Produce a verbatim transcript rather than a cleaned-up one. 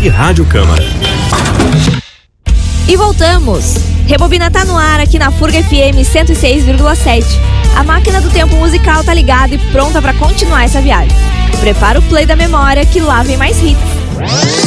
e Rádio Câmara. E voltamos! Rebobina tá no ar aqui na Furga F M cento e seis vírgula sete. A máquina do tempo musical tá ligada e pronta pra continuar essa viagem. Prepara o play da memória que lá vem mais hits.